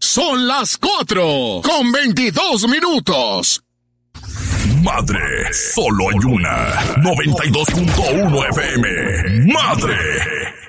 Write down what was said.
Son las 4:22. Madre, solo hay una. 92.1 FM. Madre.